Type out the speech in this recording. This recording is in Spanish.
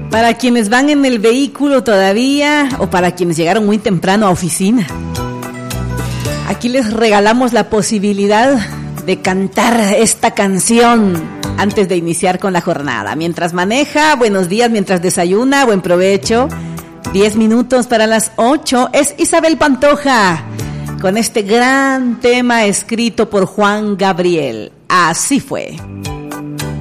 Para quienes van en el vehículo todavía o para quienes llegaron muy temprano a oficina, aquí les regalamos la posibilidad de cantar esta canción antes de iniciar con la jornada. Mientras maneja, buenos días, mientras desayuna, buen provecho. 10 minutos para las 8, es Isabel Pantoja, con este gran tema escrito por Juan Gabriel. Así fue.